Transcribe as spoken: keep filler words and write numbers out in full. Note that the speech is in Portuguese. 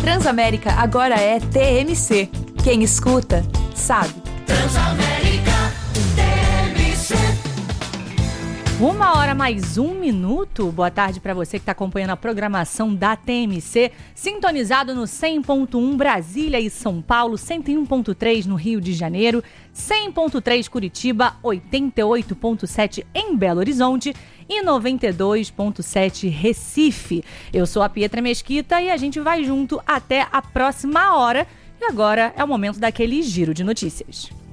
Transamérica agora é T M C. Quem escuta, sabe. Transamérica T M C. Uma hora mais um minuto. Boa tarde para você que está acompanhando a programação da T M C, sintonizado no cem ponto um Brasília e São Paulo, cento e um ponto três no Rio de Janeiro, cem ponto três Curitiba, oitenta e oito ponto sete em Belo Horizonte e noventa e dois ponto sete Recife. Eu sou a Pietra Mesquita e a gente vai junto até a próxima hora. E agora é o momento daquele giro de notícias.